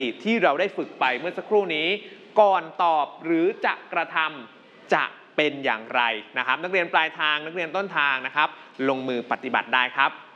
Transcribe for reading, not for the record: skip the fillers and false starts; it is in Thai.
ที่เราได้ฝึกไปเมื่อสักครู่นี้ก่อนตอบหรือจะกระทำจะเป็นอย่างไรนะครับนักเรียนปลายทางนักเรียนต้นทางนะครับลงมือปฏิบัติได้ครับ